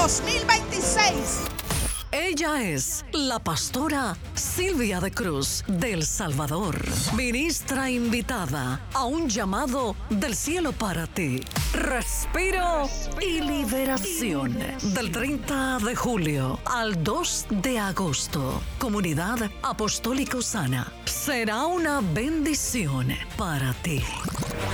2026. Ella es la pastora Silvia de Cruz del Salvador, ministra invitada a un llamado del cielo para ti. Respiro y liberación. Del 30 de julio al 2 de agosto. Comunidad Apostólico Sana. Será una bendición para ti.